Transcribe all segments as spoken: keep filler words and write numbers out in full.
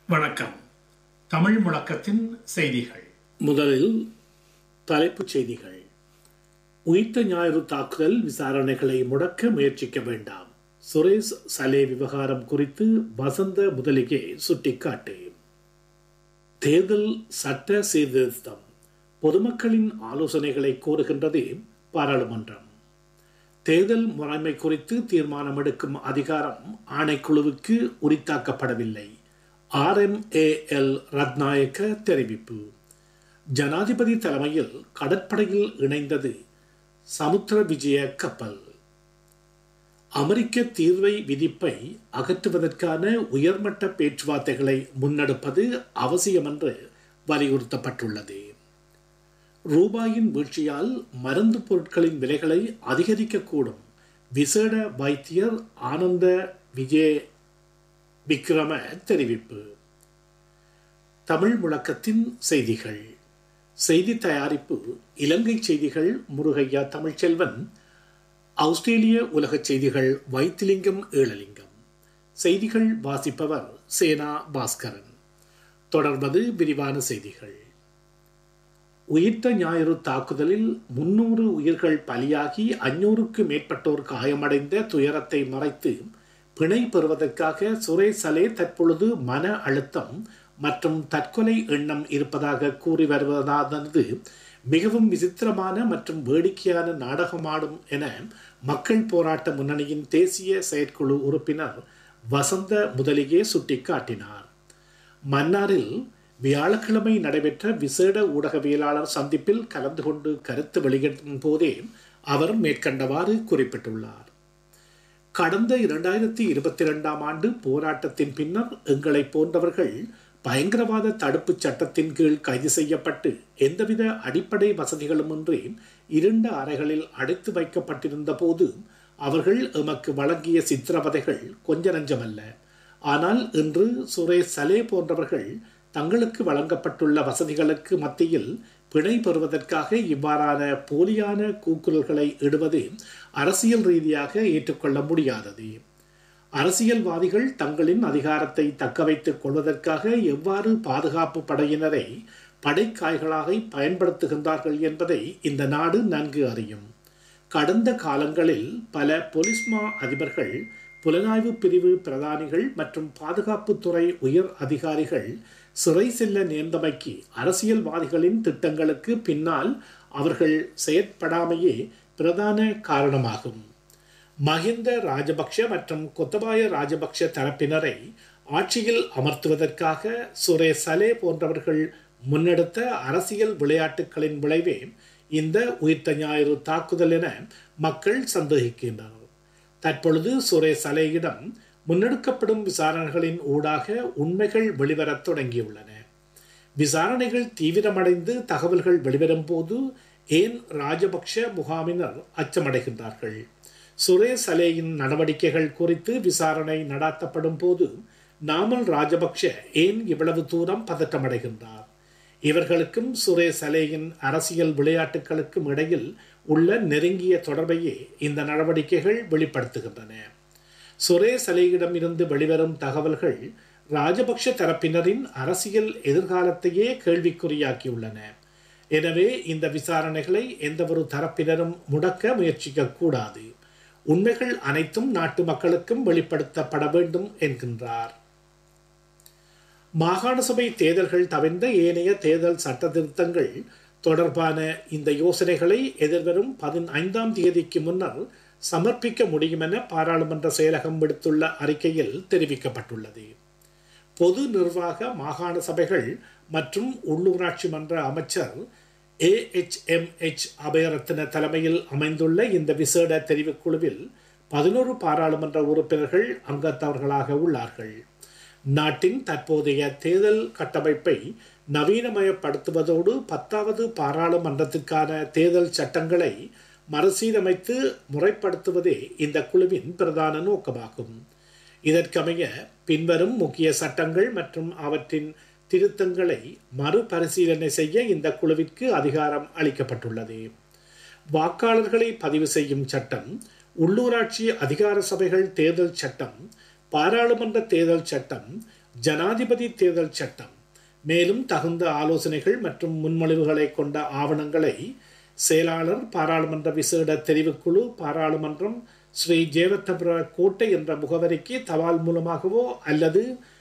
வணக்கம். தமிழ் முழக்கத்தின் செய்திகள். முதலில் தலைப்புச் செய்திகள். உயிர்த்த ஞாயிறு தாக்குதல் விசாரணைகளை முடக்க முயற்சிக்க வேண்டாம். சுரேஷ் சலே விவகாரம் குறித்து வசந்த முதலிகே சுட்டிக்காட்டு. தேர்தல் சட்ட சீர்திருத்தம். பொதுமக்களின் ஆலோசனைகளை கோருகின்றது பாராளுமன்றம். தேர்தல் முறைமை குறித்து தீர்மானம் எடுக்கும் அதிகாரம் ஆணைக்குழுவுக்கு உரித்தாக்கப்படவில்லை. R M A L Ratnayake தெரிவிப்பு. ஜனாதிபதி தலைமையில் கடற்படையில் இணைந்தது சமுத்திர விஜய கப்பல். அமெரிக்க தீர்வை விதிப்பை அகற்றுவதற்கான உயர்மட்ட பேச்சுவார்த்தைகளை முன்னெடுப்பது அவசியம் என்று வலியுறுத்தப்பட்டுள்ளது. ரூபாயின் வீழ்ச்சியால் மருந்து பொருட்களின் விலைகளை அதிகரிக்கக்கூடும். விசேட வைத்தியர் ஆனந்த விஜய விக்ரம தெரிவிப்பு. தமிழ் முழக்கத்தின் செய்திகள். செய்தி தயாரிப்பு இலங்கை செய்திகள் முருகையா தமிழ்ச்செல்வன். ஆஸ்திரேலிய உலக செய்திகள் வைத்திலிங்கம் ஏழலிங்கம். செய்திகள் வாசிப்பவர் சேனா பாஸ்கரன். தொடர்வது விரிவான செய்திகள். உயிர்த்த ஞாயிறு தாக்குதலில் முன்னூறு உயிர்கள் பலியாகி அஞ்சூறுக்கு மேற்பட்டோர் காயமடைந்த துயரத்தை மறைத்து பிணை பெறுவதற்காக சுரேஷ் சலே தற்பொழுது மன அழுத்தம் மற்றும் தற்கொலை எண்ணம் இருப்பதாக கூறி வருவதானது மிகவும் விசித்திரமான மற்றும் வேடிக்கையான நாடகமாடும் என மக்கள் போராட்ட முன்னணியின் தேசிய செயற்குழு உறுப்பினர் வசந்த முதலிகே சுட்டிக்காட்டினார். மன்னாரில் வியாழக்கிழமை நடைபெற்ற விசேட ஊடகவியலாளர் சந்திப்பில் கலந்து கொண்டு கருத்து வெளியிடும் போதே அவர் மேற்கண்டவாறு குறிப்பிட்டுள்ளார். கடந்த இரண்டாயிரத்தி இருபத்தி இரண்டாம் ஆண்டு போராட்டத்தின் பின்னர் எங்களை போன்றவர்கள் பயங்கரவாத தடுப்பு சட்டத்தின் கீழ் கைது செய்யப்பட்டு எந்தவித அடிப்படை வசதிகளுமின்றி இருண்ட அறைகளில் அடைத்து வைக்கப்பட்டிருந்த போது அவர்கள் எமக்கு வழங்கிய சித்திரவதைகள் கொஞ்ச நஞ்சமல்ல. ஆனால் இன்று சுரேஷ் சலே போன்றவர்கள் தங்களுக்கு வழங்கப்பட்டுள்ள வசதிகளுக்கு மத்தியில் பிணை பெறுவதற்காக இவ்வாறான போலியான கூக்குரல்களை இடுவது அரசியல் ரீதியாக ஏற்றுக்கொள்ள முடியாதது. அரசியல்வாதிகள் தங்களின் அதிகாரத்தை தக்க வைத்துக் கொள்வதற்காக எவ்வாறு பாதுகாப்பு படையினரை படைக்காய்களாக பயன்படுத்துகின்றார்கள் என்பதை இந்த நாடு நன்கு அறியும். கடந்த காலங்களில் பல பொலிஸ்மா அதிபர்கள், புலனாய்வு பிரிவு பிரதானிகள் மற்றும் பாதுகாப்புத்துறை உயர் அதிகாரிகள் சிறை செல்ல நேர்ந்தமைக்கு அரசியல்வாதிகளின் திட்டங்களுக்கு பின்னால் அவர்கள் செயற்படாமையே பிரதான காரணமாகும். மஹிந்த ராஜபக்ஷ மற்றும் கொத்தபாய ராஜபக்ஷ தரப்பினரை ஆட்சியில் அமர்த்துவதற்காக சுரேஷ் சலே போன்றவர்கள் முன்னெடுத்த அரசியல் விளையாட்டுகளின் விளைவே இந்த உயிர்த்த ஞாயிறு தாக்குதல் என மக்கள் சந்தேகிக்கின்றனர். தற்பொழுது சுரேஷ் சலேயிடம் முன்னெடுக்கப்படும் விசாரணைகளின் ஊடாக உண்மைகள் வெளிவரத் தொடங்கியுள்ளன. விசாரணைகள் தீவிரமடைந்து தகவல்கள் வெளிவரும் போது ஏன் ராஜபக்ஷ முகாமினர் அச்சமடைகின்றார்கள்? சுரேஷ் சலேயின் நடவடிக்கைகள் குறித்து விசாரணை நடாத்தப்படும் போது நாமல் ராஜபக்ஷ ஏன் இவ்வளவு தூரம் பதற்றமடைகின்றார்? இவர்களுக்கும் சுரேஷ் சலேயின் அரசியல் விளையாட்டுகளுக்கும் இடையில் உள்ள நெருங்கிய தொடர்பையே இந்த நடவடிக்கைகள் வெளிப்படுத்துகின்றன. சுரேஷ் சலேயிடம் இருந்து வெளிவரும் தகவல்கள் ராஜபக்ஷ தரப்பினரின் அரசியல் எதிர்காலத்தையே கேள்விக்குறியாக்கியுள்ளன. எனவே இந்த விசாரணைகளை எந்தவொரு தரப்பினரும் முடக்க முயற்சிக்க கூடாது. உண்மைகள் அனைத்தும் நாட்டு மக்களுக்கும் வெளிப்படுத்தப்பட வேண்டும் என்கின்றார். மாகாண சபை தேர்தல்கள் தவிர்ந்த ஏனைய தேர்தல் சட்ட திருத்தங்கள் தொடர்பான இந்த யோசனைகளை எதிர்வரும் பதினைந்தாம் தேதிக்கு முன்னர் சமர்ப்பிக்க முடியும் என பாராளுமன்ற செயலகம் விடுத்துள்ள அறிக்கையில் தெரிவிக்கப்பட்டுள்ளது. பொது நிர்வாக மாகாண சபைகள் மற்றும் உள்ளூராட்சி மன்ற அமைச்சர் A H M H Abeyratne தலைமையில் அமைந்துள்ள இந்த விசேட தெரிவுக்குழுவில் பதினோரு பாராளுமன்ற உறுப்பினர்கள் அங்கத்தவர்களாக உள்ளார்கள். நாட்டின் தற்போதைய தேர்தல் கட்டமைப்பை நவீனமயப்படுத்துவதோடு பத்தாவது பாராளுமன்றத்திற்கான தேர்தல் சட்டங்களை மறுசீரமைத்து முறைப்படுத்துவதே இந்த குழுவின் பிரதான நோக்கமாகும். இதற்கமைய பின்வரும் முக்கிய சட்டங்கள் மற்றும் அவற்றின் திருத்தங்களை மறுபரிசீலனை செய்ய இந்த குழுவிற்கு அதிகாரம் அளிக்கப்பட்டுள்ளது. வாக்காளர்களை பதிவு செய்யும் சட்டம், உள்ளூராட்சி அதிகார சபைகள் தேர்தல் சட்டம், பாராளுமன்ற தேர்தல் சட்டம், ஜனாதிபதி தேர்தல் சட்டம். மேலும் தகுந்த ஆலோசனைகள் மற்றும் முன்மொழிவுகளை கொண்ட ஆவணங்களை செயலாளர், பாராளுமன்ற விசேட தெரிவுக்குழு, பாராளுமன்றம், ஸ்ரீ ஜேவத்தபுர கோட்டை என்ற முகவரிக்கு தபால் மூலமாகவோ அல்லது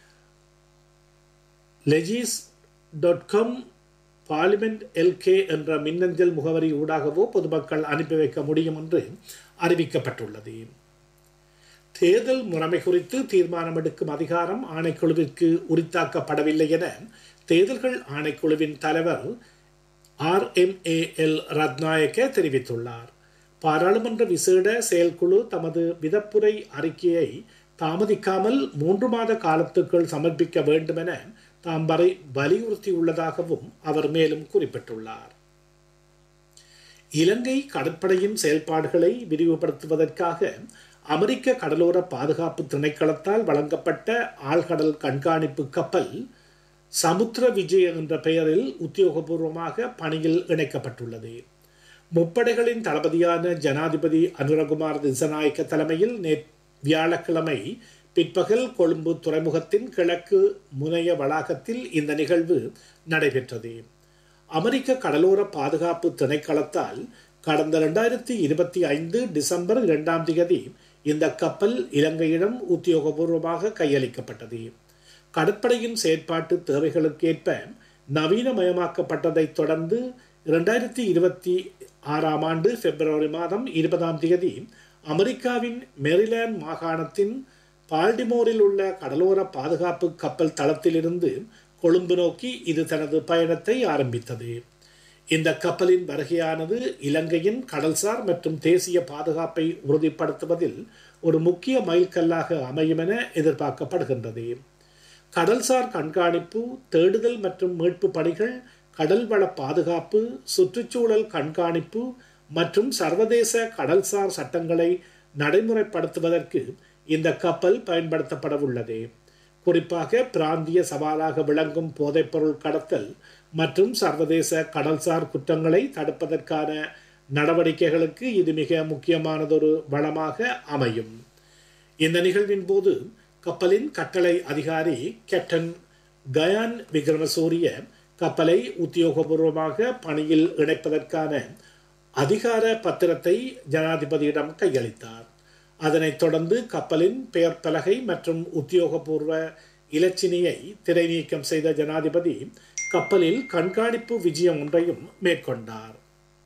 லெஜிஸ் டாட் காம் பார்லிமெண்ட் எல்கே என்ற மின்னஞ்சல் முகவரி ஊடாகவோ பொதுமக்கள் அனுப்பி வைக்க முடியும் என்று அறிவிக்கப்பட்டுள்ளது. தேர்தல் முறைமை குறித்து தீர்மானம் எடுக்கும் அதிகாரம் ஆணைக்குழுவிற்கு உரித்தாக்கப்படவில்லை என தேர்தல்கள் ஆணைக்குழுவின் தலைவர் R M A L Ratnayake தெரிவித்துள்ளார். பாராளுமன்ற விசேட செயற்குழு தமது விதப்புரை அறிக்கையை தாமதிக்காமல் மூன்று மாத காலத்துக்குள் சமர்ப்பிக்க வேண்டும் என தாம் வரை வலியுறுத்தியுள்ளதாகவும் அவர் மேலும் குறிப்பிட்டுள்ளார். இலங்கை கடற்படையின் செயல்பாடுகளை விரிவுபடுத்துவதற்காக அமெரிக்க கடலோர பாதுகாப்பு திணைக்களத்தால் வழங்கப்பட்ட ஆழ்கடல் கண்காணிப்பு கப்பல் சமுத்திர விஜய் என்ற பெயரில் உத்தியோகபூர்வமாக பணியில் இணைக்கப்பட்டுள்ளது. முப்படைகளின் தளபதியான ஜனாதிபதி அனுரகுமார் திசநாயக்க தலைமையில் நே வியாழக்கிழமை பிற்பகல் கொழும்பு துறைமுகத்தின் கிழக்கு முனைய வளாகத்தில் இந்த நிகழ்வு நடைபெற்றது. அமெரிக்க கடலோர பாதுகாப்பு திணைக்களத்தால் கடந்த இரண்டாயிரத்தி இருபத்தி ஐந்து டிசம்பர் இரண்டாம் தேதி இந்த கப்பல் இலங்கையிடம் உத்தியோகபூர்வமாக கையளிக்கப்பட்டது. கடற்படையின் செயற்பாட்டு தேவைகளுக்கேற்ப நவீனமயமாக்கப்பட்டதைத் தொடர்ந்து இரண்டாயிரத்தி இருபத்தி ஆறாம் ஆண்டு பிப்ரவரி மாதம் இருபதாம் தேதி அமெரிக்காவின் மேரிலாந்து மாகாணத்தின் பால்டிமோரில் உள்ள கடலோர பாதுகாப்பு கப்பல் தளத்திலிருந்து கொழும்பு நோக்கி இது தனது பயணத்தை ஆரம்பித்தது. இந்த கப்பலின் வருகையானது இலங்கையின் கடல்சார் மற்றும் தேசிய பாதுகாப்பை உறுதிப்படுத்துவதில் ஒரு முக்கிய மைல்கல்லாக அமையும் என எதிர்பார்க்கப்படுகின்றது. கடல்சார் கண்காணிப்பு, தேடுதல் மற்றும் மீட்பு பணிகள், கடல்வள பாதுகாப்பு, சுற்றுச்சூழல் கண்காணிப்பு மற்றும் சர்வதேச கடல்சார் சட்டங்களை நடைமுறைப்படுத்துவதற்கு இந்த கப்பல் பயன்படுத்தப்பட உள்ளது. குறிப்பாக பிராந்திய சவாலாக விளங்கும் போதைப்பொருள் கடத்தல் மற்றும் சர்வதேச கடல்சார் குற்றங்களை தடுப்பதற்கான நடவடிக்கைகளுக்கு இது மிக முக்கியமானதொரு வளமாக அமையும். இந்த நிகழ்வின் போது கப்பலின் கட்டளை அதிகாரி கேப்டன் கயான் விக்ரமசூரிய கப்பலை உத்தியோகபூர்வமாக பணியில் இணைப்பதற்கான அதிகார பத்திரத்தை ஜனாதிபதியிடம் கையளித்தார். அதனைத் தொடர்ந்து கப்பலின் பெயர் பலகை மற்றும் உத்தியோகபூர்வ இலச்சினையை திரைநீக்கம் செய்த ஜனாதிபதி கப்பலில் கண்காணிப்பு விஜயம் ஒன்றையும் மேற்கொண்டார்.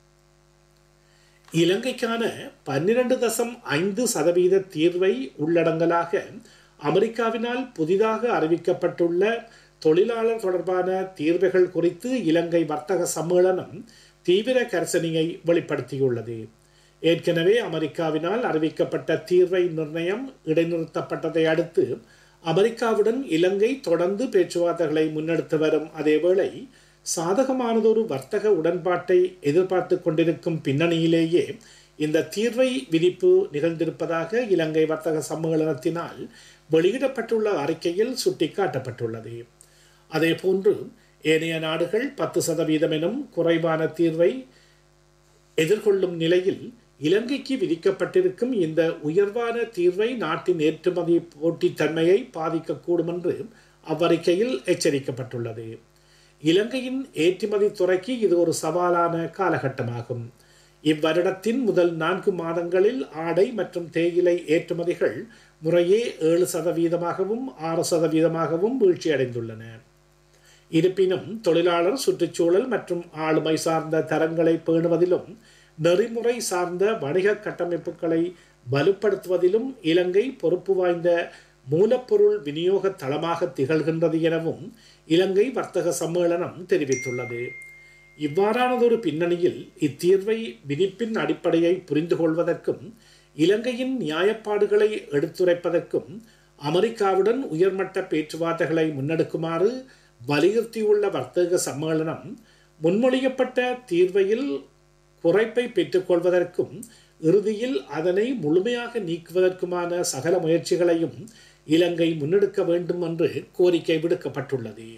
இலங்கைக்கான பன்னிரண்டு தசம் ஐந்து சதவீத தீர்வை உள்ளடங்கலாக அமெரிக்காவினால் புதிதாக அறிவிக்கப்பட்டுள்ள தொழிலாளர் தொடர்பான தீர்வுகள் குறித்து இலங்கை வர்த்தக சம்மேளனம் தீவிர கரிசனையை வெளிப்படுத்தியுள்ளது. ஏற்கனவே அமெரிக்காவினால் அறிவிக்கப்பட்ட தீர்வை நிர்ணயம் இடைநிறுத்தப்பட்டதை அடுத்து அமெரிக்காவுடன் இலங்கை தொடர்ந்து பேச்சுவார்த்தைகளை முன்னெடுத்து வரும் அதேவேளை சாதகமானதொரு வர்த்தக உடன்பாட்டை எதிர்பார்த்து கொண்டிருக்கும் பின்னணியிலேயே இந்த தீர்வை விதிப்பு நிகழ்ந்திருப்பதாக இலங்கை வர்த்தக சம்மேளனத்தினால் வெளியிடப்பட்டுள்ள அறிக்கையில் சுட்டிக்காட்டப்பட்டுள்ளது. அதே போன்று ஏனைய நாடுகள் பத்து சதவீதம் எனும் குறைவான தீர்வை எதிர்கொள்ளும் நிலையில் இலங்கைக்கு விதிக்கப்பட்டிருக்கும் இந்த உயர்வான தீர்வை நாட்டின் ஏற்றுமதி போட்டித்தன்மையை பாதிக்கக்கூடும் என்று அவ்வறிக்கையில் எச்சரிக்கப்பட்டுள்ளது. இலங்கையின் ஏற்றுமதி துறைக்கு இது ஒரு சவாலான காலகட்டமாகும். இவ்வருடத்தின் முதல் நான்கு மாதங்களில் ஆடை மற்றும் தேயிலை ஏற்றுமதிகள் முறையே ஏழு சதவீதமாகவும் ஆறு சதவீதமாகவும் வீழ்ச்சியடைந்துள்ளன. இருப்பினும் தொழிலாளர், சுற்றுச்சூழல் மற்றும் ஆளுமை சார்ந்த தரங்களை பேணுவதிலும் நெறிமுறை சார்ந்த வணிக கட்டமைப்புகளை வலுப்படுத்துவதிலும் இலங்கை பொறுப்பு வாய்ந்த மூலப்பொருள் விநியோக தளமாக திகழ்கின்றது எனவும் இலங்கை வர்த்தக சம்மேளனம் தெரிவித்துள்ளது. இவ்வாறானதொரு பின்னணியில் இத்தீர்வை விதிப்பின் அடிப்படையை புரிந்து கொள்வதற்கும் இலங்கையின் நியாயப்பாடுகளை எடுத்துரைப்பதற்கும் அமெரிக்காவுடன் உயர்மட்ட பேச்சுவார்த்தைகளை முன்னெடுக்குமாறு வலியுறுத்தியுள்ள வர்த்தக சம்மேளனம் முன்மொழியப்பட்ட தீர்வையில் குறைப்பை பெற்றுக்கொள்வதற்கும் இறுதியில் அதனை முழுமையாக நீக்குவதற்குமான சகல முயற்சிகளையும் இலங்கை முன்னெடுக்க வேண்டும் என்று கோரிக்கை விடுக்கப்பட்டுள்ளது.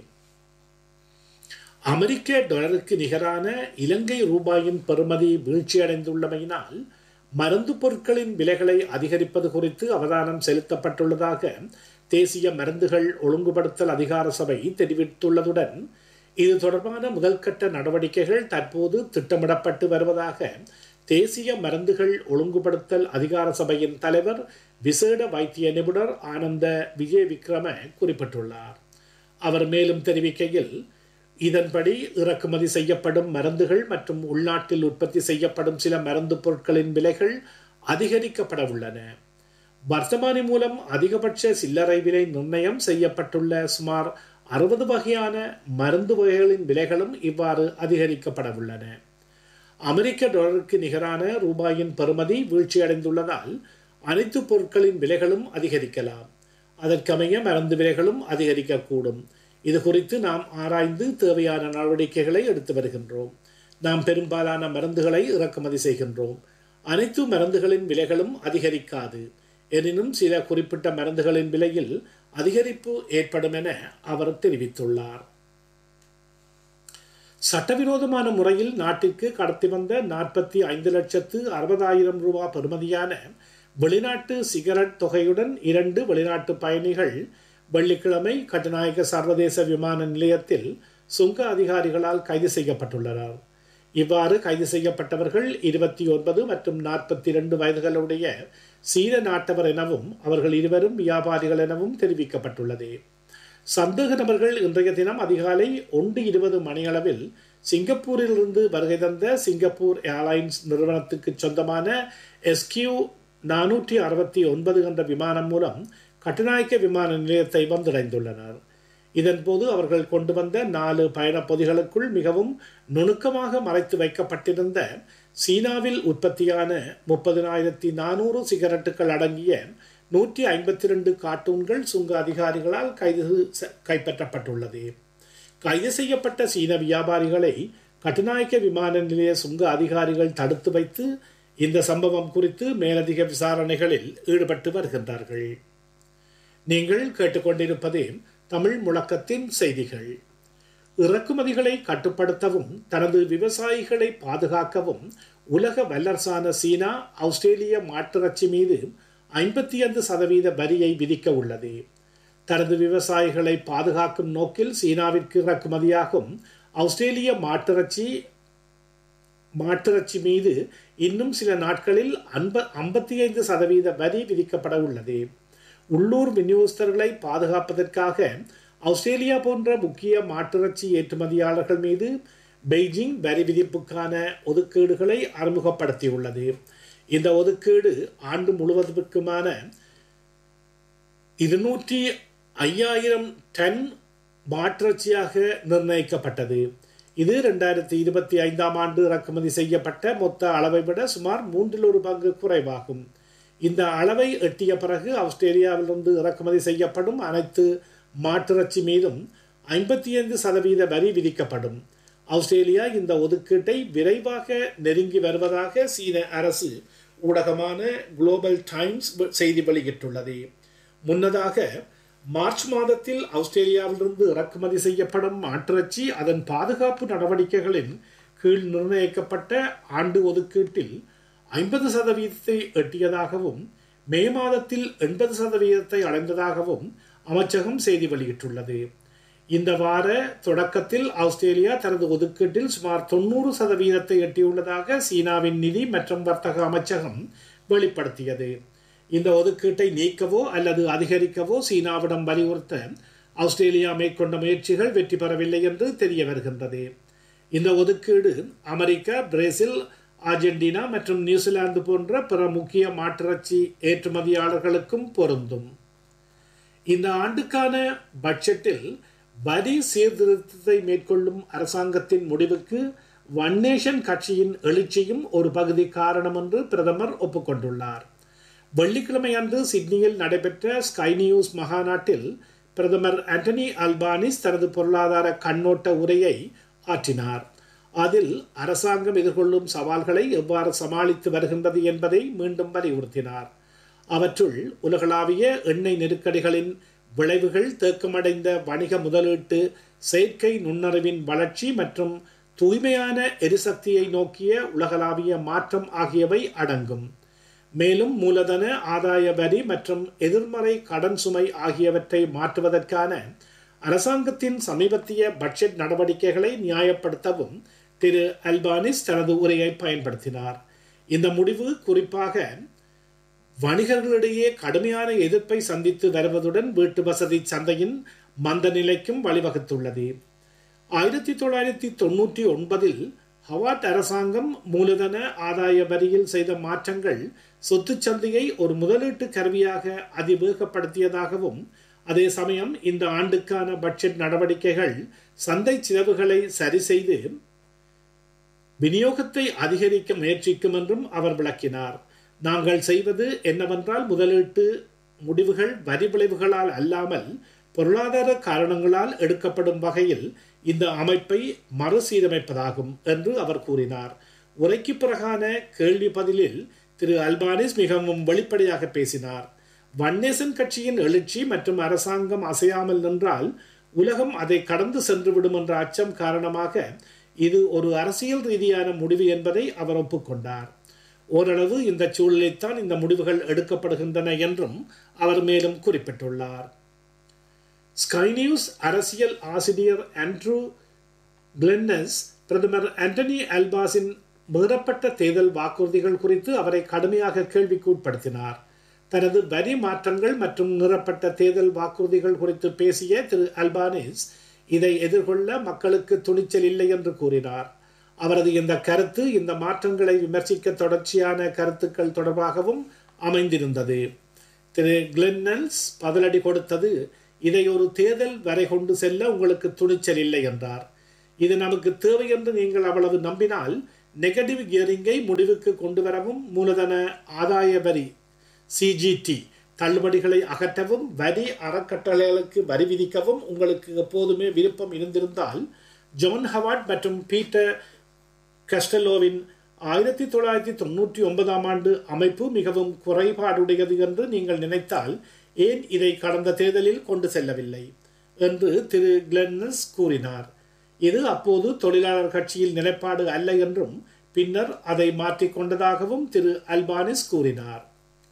அமெரிக்க டாலருக்கு நிகரான இலங்கை ரூபாயின் பெறுமதி வீழ்ச்சியடைந்துள்ளமையினால் மருந்து பொருட்களின் விலைகளை அதிகரிப்பது குறித்து அவதானம் செலுத்தப்பட்டுள்ளதாக தேசிய மருந்துகள் ஒழுங்குபடுத்தல் அதிகார சபை தெரிவித்துள்ளதுடன் இது தொடர்பான முதல்கட்ட நடவடிக்கைகள் தற்போது திட்டமிடப்பட்டு வருவதாக தேசிய மருந்துகள் ஒழுங்குபடுத்தல் அதிகார சபையின் தலைவர் விசேட வைத்திய நிபுணர் ஆனந்த விஜய விக்ரம குறிப்பிட்டுள்ளார். அவர் மேலும் தெரிவிக்கையில், இதன்படி இறக்குமதி செய்யப்படும் மருந்துகள் மற்றும் உள்நாட்டில் உற்பத்தி செய்யப்படும் சில மருந்து பொருட்களின் விலைகள் அதிகரிக்கப்பட உள்ளன. வர்த்தமானி மூலம் அதிகபட்ச சில்லறை விலை நிர்ணயம் செய்யப்பட்டுள்ள சுமார் அறுபது வகையான மருந்து வகைகளின் விலைகளும் இவ்வாறு அதிகரிக்கப்பட உள்ளன. அமெரிக்க டாலருக்கு நிகரான ரூபாயின் பெறுமதி வீழ்ச்சியடைந்துள்ளதால் அனைத்து பொருட்களின் விலைகளும் அதிகரிக்கலாம். அதற்கமைய மருந்து விலைகளும் அதிகரிக்கக்கூடும். இது குறித்து நாம் ஆராய்ந்து தேவையான நடவடிக்கைகளை எடுத்து வருகின்றோம். நாம் பெரும்பாலான மருந்துகளை இறக்குமதி செய்கின்றோம். அனைத்து மருந்துகளின் விலைகளும் அதிகரிக்காது. எனினும் சில குறிப்பிட்ட மருந்துகளின் விலையில் அதிகரிப்பு ஏற்படும் என அவர் தெரிவித்துள்ளார். சட்டவிரோதமான முறையில் நாட்டிற்கு கடத்தி வந்த நாற்பத்தி ஐந்து லட்சத்து அறுபதாயிரம் ரூபாய் பெறுமதியான வெளிநாட்டு சிகரெட் தொகையுடன் இரண்டு வெளிநாட்டு பயணிகள் வெள்ளிக்கிழமை கட்டுநாயக்க சர்வதேச விமான நிலையத்தில் சுங்க அதிகாரிகளால் கைது செய்யப்பட்டுள்ளனர். இவ்வாறு கைது செய்யப்பட்டவர்கள் இருபத்தி ஒன்பது மற்றும் நாற்பத்தி இரண்டு வயதுகளுடைய சீன நாட்டவர் எனவும் அவர்கள் இருவரும் வியாபாரிகள் எனவும் தெரிவிக்கப்பட்டுள்ளது. சந்தேக நபர்கள் இன்றைய தினம் அதிகாலை ஒன்று இருபது மணியளவில் சிங்கப்பூரிலிருந்து வருகை தந்த சிங்கப்பூர் ஏர்லைன்ஸ் நிறுவனத்துக்கு சொந்தமான எஸ்கியூ நானூற்றி அறுபத்தி ஒன்பது என்ற விமானம் மூலம் கட்டுநாயக்க விமான நிலையத்தை வந்தடைந்துள்ளனர். இதன்போது அவர்கள் கொண்டு வந்த நாலு பயண பொதிகளுக்குள் மிகவும் நுணுக்கமாக மறைத்து வைக்கப்பட்டிருந்த சீனாவில் உற்பத்தியான முப்பதினாயிரத்தி நானூறு சிகரெட்டுகள் அடங்கிய நூற்றி ஐம்பத்தி இரண்டு கார்ட்டூன்கள் சுங்க அதிகாரிகளால் கைது கைப்பற்றப்பட்டுள்ளது. கைது செய்யப்பட்ட சீன வியாபாரிகளை கட்டுநாயக்க விமான நிலைய சுங்க அதிகாரிகள் தடுத்து வைத்து இந்த சம்பவம் குறித்து மேலதிக விசாரணைகளில் ஈடுபட்டு வருகின்றார்கள். நீங்கள் கேட்டுக்கொண்டிருப்பது தமிழ் முழக்கத்தின் செய்திகள். இறக்குமதிகளை கட்டுப்படுத்தவும் தனது விவசாயிகளை பாதுகாக்கவும் உலக வல்லரசான சீனா ஆஸ்திரேலிய மாட்டிறைச்சி மீது ஐம்பத்தி ஐந்து சதவீத வரியை விதிக்க உள்ளது. தனது விவசாயிகளை பாதுகாக்கும் நோக்கில் சீனாவிற்கு இறக்குமதியாகும் ஆஸ்திரேலிய மாட்டிறைச்சி மாட்டிறைச்சி மீது இன்னும் சில நாட்களில் ஐம்பத்தி ஐந்து சதவீத வரி விதிக்கப்பட உள்ளது. உள்ளூர் விநியோகஸ்தர்களை பாதுகாப்பதற்காக ஆஸ்திரேலியா போன்ற முக்கிய மாட்டிறைச்சி ஏற்றுமதியாளர்கள் மீது பெய்ஜிங் வரி விதிப்புக்கான ஒதுக்கீடுகளை அறிமுகப்படுத்தியுள்ளது. இந்த ஒதுக்கீடு ஆண்டு முழுவதற்குமான இருநூற்றி ஐயாயிரம் டன் மாட்டிறைச்சியாக நிர்ணயிக்கப்பட்டது. இது இரண்டாயிரத்தி இருபத்தி ஐந்தாம் ஆண்டு இறக்குமதி செய்யப்பட்ட மொத்த அளவை விட சுமார் மூன்றில் ஒரு பங்கு குறைவாகும். இந்த அளவை எட்டிய பிறகு ஆஸ்திரேலியாவிலிருந்து இறக்குமதி செய்யப்படும் அனைத்து மாட்டிறைச்சி மீதும் ஐம்பத்தி ஐந்து சதவீத வரி விதிக்கப்படும். ஆஸ்திரேலியா இந்த ஒதுக்கீட்டை விரைவாக நெருங்கி வருவதாக சீன அரசு ஊடகமான குளோபல் டைம்ஸ் செய்தி வெளியிட்டுள்ளது. முன்னதாக மார்ச் மாதத்தில் ஆஸ்திரேலியாவிலிருந்து இறக்குமதி செய்யப்படும் மாட்டிறைச்சி அதன் பாதுகாப்பு நடவடிக்கைகளின் கீழ் நிர்ணயிக்கப்பட்ட ஆண்டு ஒதுக்கீட்டில் ஐம்பது சதவீதத்தை எட்டியதாகவும் மே மாதத்தில் எண்பது சதவீதத்தை அடைந்ததாகவும் அமைச்சகம் செய்தி வெளியிட்டுள்ளது. இந்த வார தொடக்கத்தில் ஆஸ்திரேலியா தனது ஒதுக்கீட்டில் சுமார் தொண்ணூறு சதவீதத்தை எட்டியுள்ளதாக சீனாவின் நிதி மற்றும் வர்த்தக அமைச்சகம் வெளிப்படுத்தியது. இந்த ஒதுக்கீட்டை நீக்கவோ அல்லது அதிகரிக்கவோ சீனாவிடம் வலியுறுத்த ஆஸ்திரேலியா மேற்கொண்ட முயற்சிகள் வெற்றி பெறவில்லை என்று தெரிய வருகின்றது. இந்த ஒதுக்கீடு அமெரிக்கா, பிரேசில், அர்ஜென்டினா மற்றும் நியூசிலாந்து போன்ற பிற முக்கிய மாட்டிறைச்சி ஏற்றுமதியாளர்களுக்கும் பொருந்தும். இந்த ஆண்டுக்கான பட்ஜெட்டில் வரி சீர்திருத்தத்தை மேற்கொள்ளும் அரசாங்கத்தின் முடிவுக்கு ஒன் நேஷன் கட்சியின் எழுச்சியும் ஒரு பகுதி காரணம் என்று பிரதமர் ஒப்புக்கொண்டுள்ளார். வெள்ளிக்கிழமை அன்று சிட்னியில் நடைபெற்ற ஸ்கை நியூஸ் மகாநாட்டில் பிரதமர் ஆண்டனி அல்பானிஸ் தனது பொருளாதார கண்ணோட்ட உரையை ஆற்றினார். அதில் அரசாங்கம் எதிர்கொள்ளும் சவால்களை எவ்வாறு சமாளித்து வருகின்றது என்பதை மீண்டும் வலியுறுத்தினார். அவற்றுள் உலகளாவிய எண்ணெய் நெருக்கடிகளின் விளைவுகள், தேக்கமடைந்த வணிக முதலீட்டு, செயற்கை நுண்ணறிவின் வளர்ச்சி மற்றும் தூய்மையான எரிசக்தியை நோக்கிய உலகளாவிய மாற்றம் ஆகியவை அடங்கும். மேலும் மூலதன ஆதாய வரி மற்றும் எதிர்மறை கடன் சுமை ஆகியவற்றை மாற்றுவதற்கான அரசாங்கத்தின் சமீபத்திய பட்ஜெட் நடவடிக்கைகளை நியாயப்படுத்தவும் திரு அல்பானிஸ் தனது உரையை பயன்படுத்தினார். இந்த முடிவு குறிப்பாக வணிகர்களிடையே கடுமையான எதிர்ப்பை சந்தித்து வருவதுடன் வீட்டு வசதி சந்தையின் மந்த நிலைக்கும் வழிவகுத்துள்ளது. ஆயிரத்தி தொள்ளாயிரத்தி தொன்னூற்றி ஒன்பதில் ஹவார்ட் அரசாங்கம் மூலதன ஆதாய வரியில் செய்த மாற்றங்கள் சொத்து சந்தையை ஒரு முதலீட்டு கருவியாக அதிவேகப்படுத்தியதாகவும், அதே சமயம் இந்த ஆண்டுக்கான பட்ஜெட் நடவடிக்கைகள் சந்தை செலவுகளை சரி செய்து விநியோகத்தை அதிகரிக்க முயற்சிக்கும் என்றும் அவர் விளக்கினார். நாங்கள் செய்வது என்னவென்றால் முதலீட்டு முடிவுகள் வரி விளைவுகளால் அல்லாமல் பொருளாதார காரணங்களால் எடுக்கப்படும் வகையில் இந்த அமைப்பை மறுசீரமைப்பதாகும் என்று அவர் கூறினார். உரைக்கு பிறகான கேள்வி பதிலில் திரு அல்பானிஸ் மிகவும் வெளிப்படையாக பேசினார். வன்னேசன் கட்சியின் எழுச்சி மற்றும் அரசாங்கம் அசையாமல் நின்றால் உலகம் அதை கடந்து சென்றுவிடும் என்ற அச்சம் காரணமாக இது ஒரு அரசியல் ரீதியான முடிவு என்பதை அவர் ஒப்புக்கொண்டார். ஓரளவு இந்த சூழலில்தான் இந்த முடிவுகள் எடுக்கப்படுகின்றன என்றும் அவர் மேலும் குறிப்பிட்டுள்ளார். ஸ்கை நியூஸ் அரசியல் ஆசிரியர் ஆண்ட்ரூ கிளென்னஸ் பிரதமர் ஆண்டனி அல்பாஸின் மீறப்பட்ட தேர்தல் வாக்குறுதிகள் குறித்து அவரை கடுமையாக கேள்விக்கு உட்படுத்தினார். தனது வரி மாற்றங்கள் மற்றும் மீறப்பட்ட தேர்தல் வாக்குறுதிகள் குறித்து பேசிய திரு அல்பானிஸ் இதை எதிர்கொள்ள மக்களுக்கு துணிச்சல் இல்லை என்று கூறினார். அவரது இந்த கருத்து இந்த மாற்றங்களை விமர்சிக்க தொடர்ச்சியான கருத்துக்கள் தொடர்பாகவும் அமைந்திருந்தது. திரு கிளென்னஸ் பதிலடி கொடுத்தது, இதை ஒரு தேர்தல் வரை கொண்டு செல்ல உங்களுக்கு துணிச்சல் இல்லை என்றார். இது நமக்கு தேவை என்று நீங்கள் அவ்வளவு நம்பினால் நெகட்டிவ் கியரிங்கை முடிவுக்கு கொண்டு வரவும், மூலதன ஆதாய வரி சிஜிடி தள்ளுபடிகளை அகற்றவும், வரி அறக்கட்டளைகளுக்கு வரி விதிக்கவும் உங்களுக்கு எப்போதுமே விருப்பம் இருந்திருந்தால் ஜான் ஹவார்ட் மற்றும் பீட்டர் கஸ்டலோவின் ஆயிரத்தி தொள்ளாயிரத்தி தொன்னூற்றி ஒன்பதாம் ஆண்டு அமைப்பு மிகவும் குறைபாடுடையது என்று நீங்கள் நினைத்தால் ஏன் இதை கடந்த தேர்தலில் கொண்டு செல்லவில்லை என்று திரு கிளென்னஸ் கூறினார். இது அப்போது தொழிலாளர் கட்சியில் நிலைப்பாடு அல்ல என்றும் பின்னர் அதை மாற்றிக்கொண்டதாகவும் திரு அல்பானிஸ் கூறினார்.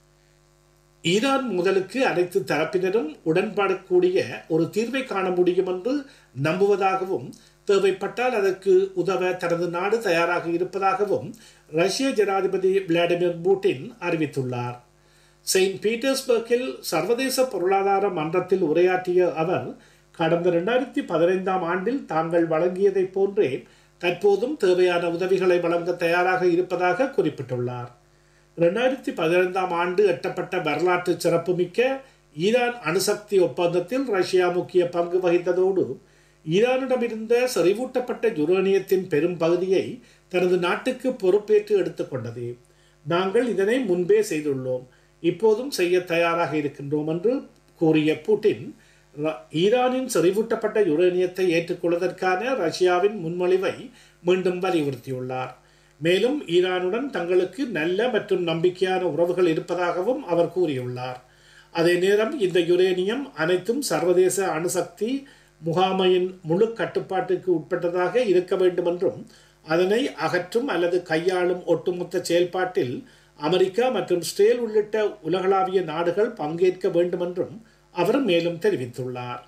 ஈரான் முதலுக்கு அனைத்து தரப்பினரும் உடன்படக்கூடிய ஒரு தீர்வை காண முடியும் என்று நம்புவதாகவும், தேவைப்பட்டால் அதற்கு உதவ தனது நாடு தயாராக இருப்பதாகவும் ரஷ்ய ஜனாதிபதி விளாடிமிர் புட்டின் அறிவித்துள்ளார். செயின்ட் பீட்டர்ஸ்பர்க்கில் சர்வதேச பொருளாதார மன்றத்தில் உரையாற்றிய அவர் கடந்த இரண்டாயிரத்தி பதினைந்தாம் ஆண்டில் தாங்கள் வழங்கியதை போன்றே தற்போதும் தேவையான உதவிகளை வழங்க தயாராக இருப்பதாக குறிப்பிட்டுள்ளார். இரண்டாயிரத்தி பதினைந்தாம் ஆண்டு எட்டப்பட்ட வரலாற்று சிறப்புமிக்க ஈரான் அணுசக்தி ஒப்பந்தத்தில் ரஷ்யா முக்கிய பங்கு வகித்ததோடு ஈரானிடமிருந்த செறிவூட்டப்பட்ட யுரேனியத்தின் பெரும் பகுதியை தனது நாட்டுக்கு பொறுப்பேற்று எடுத்துக்கொண்டது. நாங்கள் இதனை முன்பே செய்துள்ளோம், இப்போதும் செய்ய தயாராக இருக்கின்றோம் என்று கூறிய புட்டின் ஈரானின் செறிவூட்டப்பட்ட யுரேனியத்தை ஏற்றுக்கொள்வதற்கான ரஷ்யாவின் முன்மொழிவை மீண்டும் வலியுறுத்தியுள்ளார். மேலும் ஈரானுடன் தங்களுக்கு நல்ல மற்றும் நம்பிக்கையான உறவுகள் இருப்பதாகவும் அவர் கூறியுள்ளார். அதே நேரம் இந்த யுரேனியம் அனைத்தும் சர்வதேச அணுசக்தி முகாமையின் முழு கட்டுப்பாட்டுக்கு உட்பட்டதாக இருக்க வேண்டும் என்றும், அதனை அகற்றும் அல்லது கையாளும் ஒட்டுமொத்த செயல்பாட்டில் அமெரிக்கா மற்றும் இஸ்ரேல் உள்ளிட்ட உலகளாவிய நாடுகள் பங்கேற்க வேண்டும் என்றும் அவர் மேலும் தெரிவித்துள்ளார்.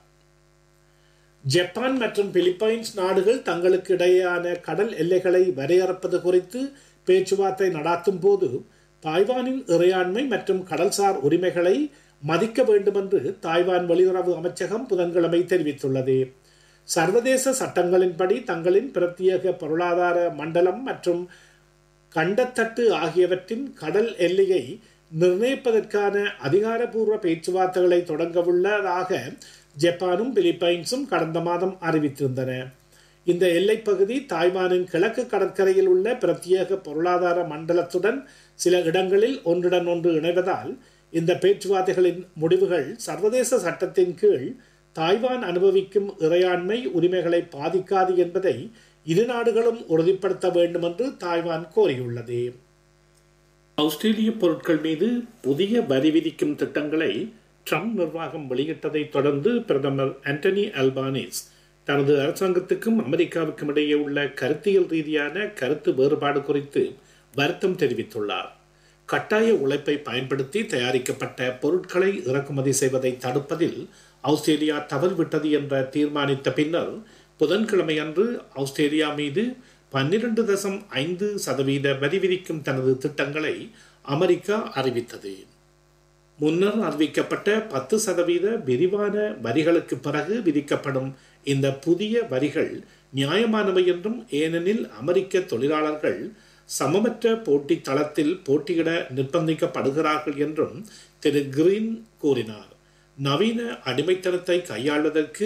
ஜப்பான் மற்றும் பிலிப்பைன்ஸ் நாடுகள் தங்களுக்கு இடையேயான கடல் எல்லைகளை வரையறுப்பது குறித்து பேச்சுவார்த்தை நடாத்தும் போது தாய்வானின் இறையாண்மை மற்றும் கடல்சார் உரிமைகளை மதிக்க வேண்டும் என்று தாய்வான் வெளியுறவு அமைச்சகம் புதன்கிழமை தெரிவித்துள்ளது. சர்வதேச சட்டங்களின்படி தங்களின் பிரத்யேக பொருளாதார மண்டலம் மற்றும் கண்டத்தட்டு ஆகியவற்றின் கடல் எல்லையை நிர்ணயிப்பதற்கான அதிகாரப்பூர்வ பேச்சுவார்த்தைகளை தொடங்கவுள்ளதாக ஜப்பானும் பிலிப்பைன்ஸும் கடந்த மாதம் அறிவித்திருந்தன. இந்த எல்லைப்பகுதி தாய்வானின் கிழக்கு கடற்கரையில் உள்ள பிரத்யேக பொருளாதார மண்டலத்துடன் சில இடங்களில் ஒன்றுடன் ஒன்று இணைவதால் இந்த பேச்சுவார்த்தைகளின் முடிவுகள் சர்வதேச சட்டத்தின் கீழ் தாய்வான் அனுபவிக்கும் இறையாண்மை உரிமைகளை பாதிக்காது என்பதை இரு நாடுகளும் உறுதிப்படுத்த வேண்டும் என்று தாய்வான் கோரியுள்ளது. ஆஸ்திரேலிய பொருட்கள் மீது புதிய வரி விதிக்கும் திட்டங்களை ட்ரம்ப் நிர்வாகம் வெளியிட்டதை தொடர்ந்து பிரதமர் ஆண்டனி அல்பானிஸ் தனது அரசாங்கத்துக்கும் அமெரிக்காவுக்கும் இடையே உள்ள கருத்தியல் ரீதியான கருத்து வேறுபாடு குறித்து வருத்தம் தெரிவித்துள்ளார். கட்டாய உழைப்பை பயன்படுத்தி தயாரிக்கப்பட்ட பொருட்களை இறக்குமதி செய்வதை தடுப்பதில் ஆஸ்திரேலியா தவறிவிட்டது என்ற தீர்மானித்த பின்னர் புதன்கிழமை அன்று ஆஸ்திரேலியா மீது பன்னிரண்டு தசம் ஐந்து சதவீத வரி விதிக்கும் தனது திட்டங்களை அமெரிக்கா அறிவித்தது. முன்னர் அறிவிக்கப்பட்ட பத்து சதவீத விரிவான வரிகளுக்கு பிறகு விதிக்கப்படும் இந்த புதிய வரிகள் நியாயமானவை என்றும், ஏனெனில் அமெரிக்க தொழிலாளர்கள் சமமற்ற போட்டி தளத்தில் போட்டியிட நிர்பந்திக்கப்படுகிறார்கள் என்றும் திரு கிரீன் கூறினார். நவீன அடிமைத்தனத்தை கையாள்வதற்கு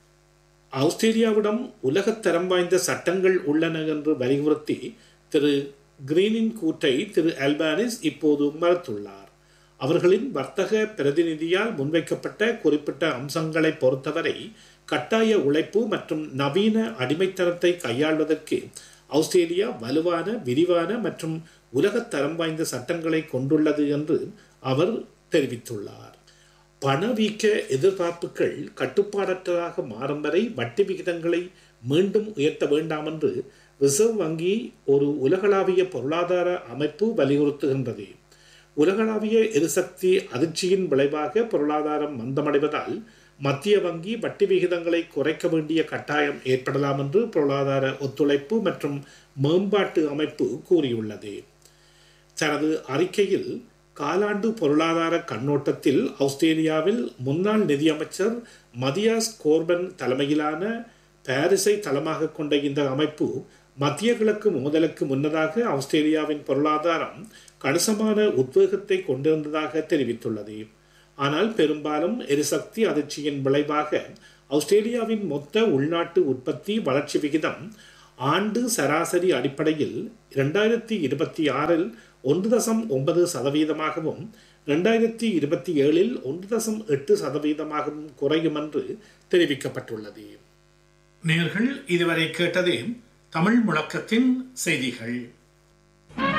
ஆஸ்திரேலியாவிடம் உலகத்தரம் வாய்ந்த சட்டங்கள் உள்ளன என்று வலியுறுத்தி திரு கிரீனின் கூற்றை திரு அல்பானிஸ் இப்போது மறுத்துள்ளார். அவர்களின் வர்த்தக பிரதிநிதியால் முன்வைக்கப்பட்ட குறிப்பிட்ட அம்சங்களை பொறுத்தவரை கட்டாய உழைப்பு மற்றும் நவீன அடிமைத்தனத்தை கையாள்வதற்கு ஆஸ்திரேலியா வலுவான, விரிவான மற்றும் உலகத்தரம் வாய்ந்த சட்டங்களை கொண்டுள்ளது என்று அவர் தெரிவித்துள்ளார். பணவீக்க எதிர்பார்ப்புகள் கட்டுப்பாடற்றதாக மாறும் வரை வட்டி விகிதங்களை மீண்டும் உயர்த்த வேண்டாம் என்று ரிசர்வ் வங்கி ஒரு உலகளாவிய பொருளாதார அமைப்பு வலியுறுத்துகின்றது. உலகளாவிய எரிசக்தி அதிர்ச்சியின் விளைவாக பொருளாதாரம் மந்தமடைவதால் மத்திய வங்கி வட்டி விகிதங்களை குறைக்க வேண்டிய கட்டாயம் ஏற்படலாம் என்று பொருளாதார ஒத்துழைப்பு மற்றும் மேம்பாட்டு அமைப்பு கூறியுள்ளது. தனது அறிக்கையில் காலாண்டு பொருளாதார கண்ணோட்டத்தில் ஆஸ்திரேலியாவில் முன்னாள் நிதியமைச்சர் மதியாஸ் கோர்பன் தலைமையிலான பாரிஸை தளமாக கொண்ட இந்த அமைப்பு மத்திய கிழக்கு மோதலுக்கு முன்னதாக ஆஸ்திரேலியாவின் பொருளாதாரம் கணிசமான உத்வேகத்தை கொண்டிருந்ததாக தெரிவித்துள்ளது. ஆனால் பெரும்பாலும் எரிசக்தி அதிர்ச்சியின் விளைவாக ஆஸ்திரேலியாவின் மொத்த உள்நாட்டு உற்பத்தி வளர்ச்சி விகிதம் ஆண்டு சராசரி அடிப்படையில் இரண்டாயிரத்தி இருபத்தி ஆறில் ஒன்று தசம் ஒன்பது சதவீதமாகவும் இரண்டாயிரத்தி இருபத்தி ஏழில் ஒன்று தசம் எட்டு சதவீதமாகவும் குறையும் என்று தெரிவிக்கப்பட்டுள்ளது. நேயர்கள் இதுவரை கேட்டது தமிழ் முழக்கத்தின் செய்திகள்.